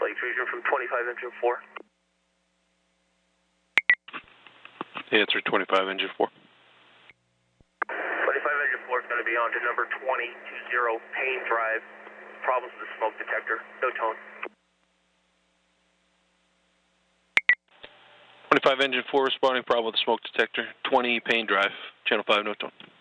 Lake Region from 25 Engine 4. Answer 25 Engine 4. 25 Engine 4 is going to be on to number 2020 Payne Drive. Problems with the smoke detector. No tone. 25 Engine 4 responding, problem with the smoke detector. 20 Payne Drive, Channel 5, no tone.